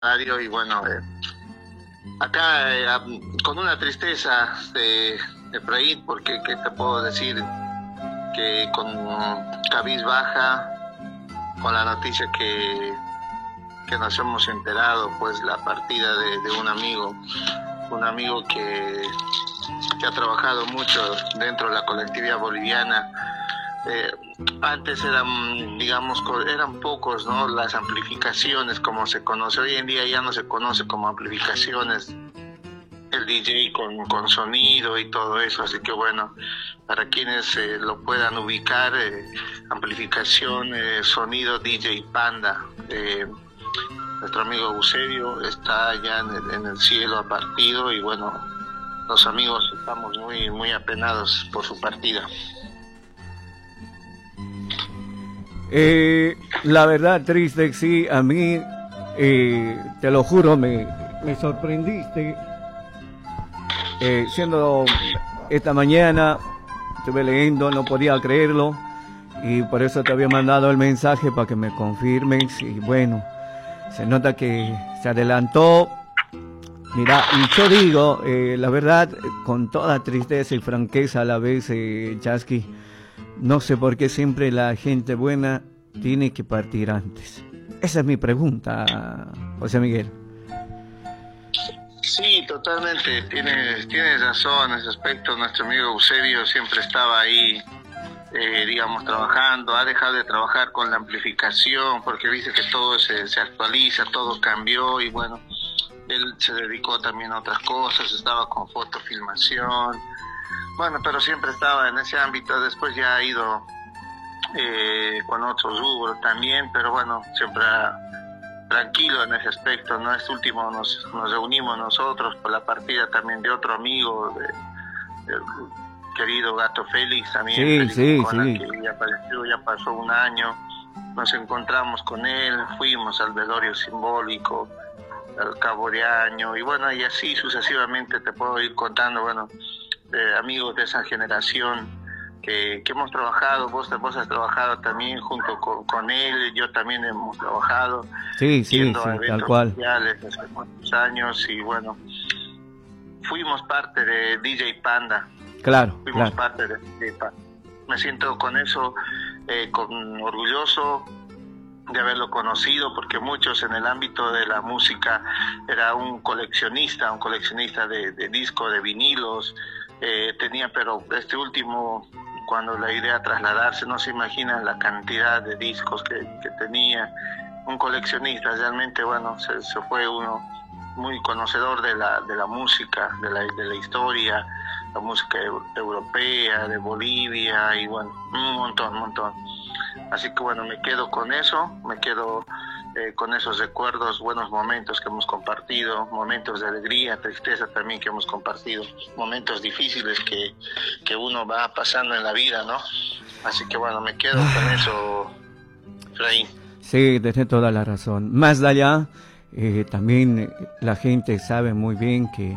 radio y bueno, acá con una tristeza de Efraín, porque ¿qué te puedo decir? Que con cabizbaja, con la noticia que nos hemos enterado, pues la partida de un amigo que ha trabajado mucho dentro de la colectividad boliviana. Antes eran, digamos, eran pocos, ¿no? Las amplificaciones como se conoce. Hoy en día ya no se conoce como amplificaciones el DJ con sonido y todo eso, así que bueno, para quienes lo puedan ubicar, amplificación, sonido DJ Panda. Nuestro amigo Eusebio está ya en el cielo, ha partido y bueno, los amigos estamos muy apenados por su partida. La verdad, triste, sí, a mí, te lo juro, me sorprendiste. Siendo esta mañana, estuve leyendo, no podía creerlo, y por eso te había mandado el mensaje para que me confirmes, y bueno, se nota que se adelantó. Mira, y yo digo, la verdad, con toda tristeza y franqueza a la vez, Chasqui, no sé por qué siempre la gente buena tiene que partir antes. Esa es mi pregunta, José Miguel. Sí, totalmente, tienes razón en ese aspecto. Nuestro amigo Eusebio siempre estaba ahí, digamos, trabajando. Ha dejado de trabajar con la amplificación porque dice que todo se actualiza, todo cambió y bueno, él se dedicó también a otras cosas, estaba con fotofilmación. Bueno, pero siempre estaba en ese ámbito. Después ya ha ido con otros rubros también, pero bueno, siempre tranquilo en ese aspecto, ¿no? Este último nos reunimos nosotros por la partida también de otro amigo, del querido Gato Félix, también. Sí. Que ya falleció, ya pasó un año. Nos encontramos con él, fuimos al velorio simbólico al cabo de año, y bueno, y así sucesivamente te puedo ir contando, bueno, amigos de esa generación que hemos trabajado. Vos has trabajado también junto con él, yo también hemos trabajado, sí, tal cual, sociales hace muchos años, y bueno, fuimos parte de DJ Panda. Claro. Parte de DJ Panda. Me siento con eso, orgulloso de haberlo conocido, porque muchos en el ámbito de la música era un coleccionista de discos, de vinilos, tenía, pero este último, cuando la idea trasladarse, no se imaginan la cantidad de discos que tenía, un coleccionista realmente. Bueno, se fue uno muy conocedor de la música, de la historia, la música europea, de Bolivia, y bueno, un montón. Así que bueno, me quedo con eso, con esos recuerdos, buenos momentos que hemos compartido, momentos de alegría, tristeza también que hemos compartido, momentos difíciles que uno va pasando en la vida, ¿no? Así que bueno, me quedo con eso, Efraín. Sí, tienes toda la razón. Más de allá, también la gente sabe muy bien que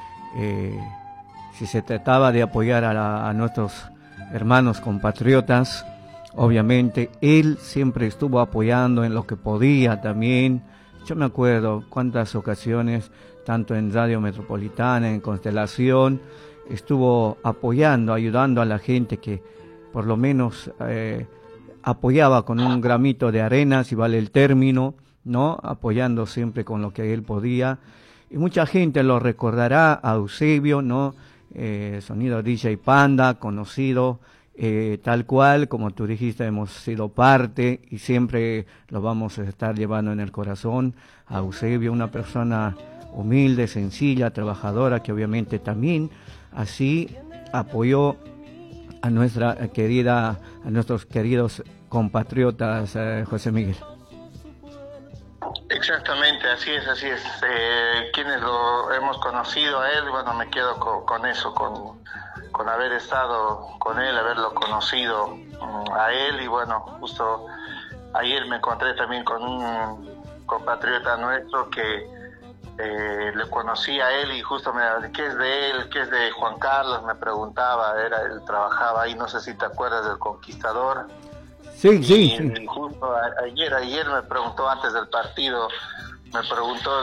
si se trataba de apoyar a nuestros hermanos compatriotas, obviamente él siempre estuvo apoyando en lo que podía también. Yo me acuerdo cuántas ocasiones, tanto en Radio Metropolitana, en Constelación, estuvo apoyando, ayudando a la gente que por lo menos apoyaba con un gramito de arena, si vale el término, ¿no? Apoyando siempre con lo que él podía. Y mucha gente lo recordará a Eusebio, ¿no? Sonido DJ Panda, conocido. Tal cual, como tú dijiste, hemos sido parte y siempre lo vamos a estar llevando en el corazón. A Eusebio, una persona humilde, sencilla, trabajadora, que obviamente también así apoyó a nuestros queridos compatriotas, José Miguel. Exactamente, así es. Quienes lo hemos conocido a él, bueno, me quedo con eso, con haber estado con él, haberlo conocido a él. Y bueno, justo ayer me encontré también con un compatriota nuestro que le conocí a él, y justo ¿qué es de él? ¿Qué es de Juan Carlos? Me preguntaba, él trabajaba ahí, no sé si te acuerdas del Conquistador. Sí. Y justo ayer me preguntó antes del partido, me preguntó